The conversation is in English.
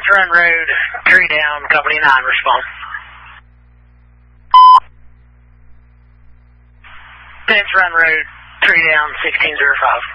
Fence Run Road, 3 down, Company 9, respond. Fence Run Road, 3 down, 1605.